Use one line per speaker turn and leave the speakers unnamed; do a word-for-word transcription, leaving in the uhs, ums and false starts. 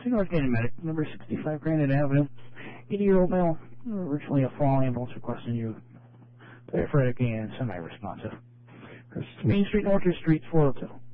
North Canyon Medic, number sixty-five Granite Avenue. eighty-year-old male, originally a fall ambulance requesting you. Diaphoretic and semi-responsive. Main Street, Orchard Street, four oh two.